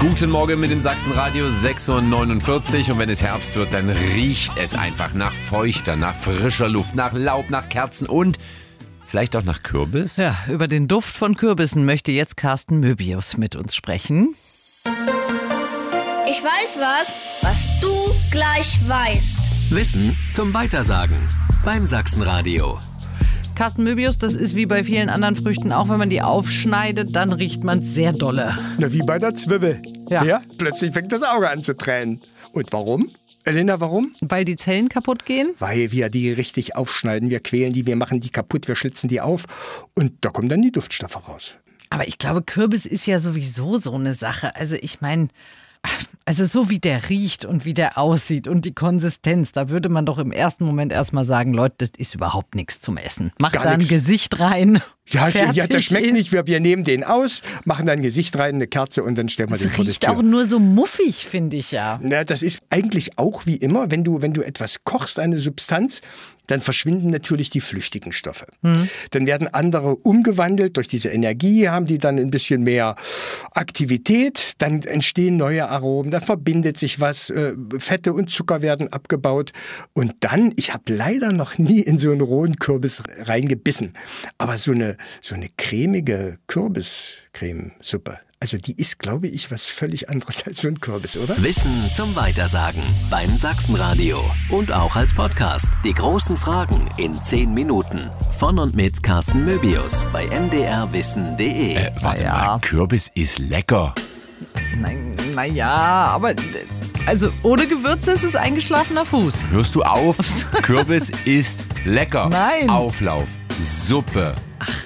Guten Morgen mit dem Sachsenradio 6:49 Uhr. Und wenn es Herbst wird, dann riecht es einfach nach feuchter, nach frischer Luft, nach Laub, nach Kerzen und vielleicht auch nach Kürbis. Ja, über den Duft von Kürbissen möchte jetzt Carsten Möbius mit uns sprechen. Ich weiß was du gleich weißt. Wissen zum Weitersagen beim Sachsenradio. Carsten Möbius, das ist wie bei vielen anderen Früchten, auch wenn man die aufschneidet, dann riecht man sehr dolle. Na, wie bei der Zwiebel. Ja. Plötzlich fängt das Auge an zu tränen. Und warum? Elena, warum? Weil die Zellen kaputt gehen? Weil wir die richtig aufschneiden. Wir quälen die, wir machen die kaputt, wir schlitzen die auf. Und da kommen dann die Duftstoffe raus. Aber ich glaube, Kürbis ist ja sowieso so eine Sache. Also ich meine, so wie der riecht und wie der aussieht und die Konsistenz, da würde man doch im ersten Moment erstmal sagen, Leute, das ist überhaupt nichts zum Essen. Macht da ein Gesicht rein. Ja, der schmeckt ist. nicht. Wir nehmen den aus, machen da ein Gesicht rein, eine Kerze und dann stellen wir den vor die riecht Tür. auch nur so muffig, finde ich ja. Na, das ist eigentlich auch wie immer, wenn du etwas kochst, eine Substanz, dann verschwinden natürlich die flüchtigen Stoffe. Dann werden andere umgewandelt durch diese Energie, haben die dann ein bisschen mehr Aktivität, dann entstehen neue Aromen, da verbindet sich was, Fette und Zucker werden abgebaut und dann, ich habe leider noch nie in so einen rohen Kürbis reingebissen, aber so eine cremige Kürbiscremesuppe, also die ist, glaube ich, was völlig anderes als so ein Kürbis, oder? Wissen zum Weitersagen beim Sachsenradio. Und auch als Podcast. Die großen Fragen in 10 Minuten. Von und mit Carsten Möbius bei mdrwissen.de. Warte mal, Kürbis ist lecker. Naja, aber also ohne Gewürze ist es eingeschlafener Fuß. Hörst du auf? Kürbis ist lecker. Nein. Auflauf, Suppe,